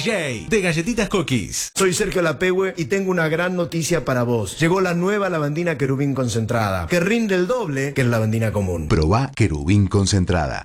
DJ de Galletitas Cookies. Soy Sergio Lapehue y tengo una gran noticia para vos. Llegó la nueva lavandina Querubín concentrada, que rinde el doble que la lavandina común. Probá Querubín concentrada.